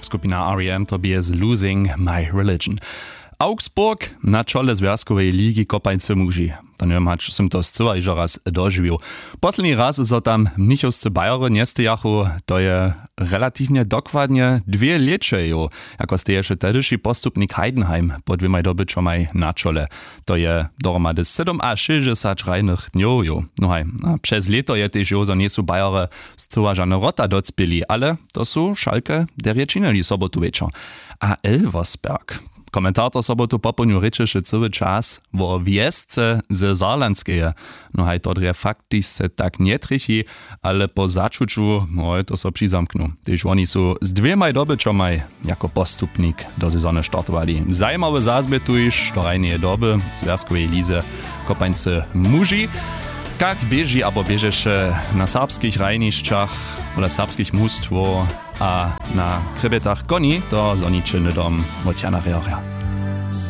skupina R.E.M. to jest Losing My Religion. Augsburg na czole Związkowej Ligi Kopańcy muži. To nie mać som to zcela iżo raz dożywił. Posledný raz zo tam mnichowscy Bajery nie stojachu, to je relatywnie dokładnie 2 lecie, jako steješe tedyši postupnik Heidenheim po 2 dobyczomaj na czole. To je dohromady 7 a 60 rajnych dniów. No hej, przez leto je też jo, nie są Bajery zcela żadne rota docpili, ale to są Schalke derječinili sobotu wieczor. A Elversberg... Komentator sobotu popełnił ryczyszy cały czas o wjezdce ze Saarlandskeje. No hej, to dre faktycznie tak nie trychi, ale po zaczuciu, no to so przyzamknął. Tyż oni są z 2 dobyczomaj jako postupnik do sezony startowali. Zajímawe zazby tu już do rajnej doby Związkowej Lize Kopańcy muži. Jak bieži abo biežeš na serbskich rajnišćach oder serbskich mustwo a na chrebetach koni, to zoničiny dom Mociana Reoria.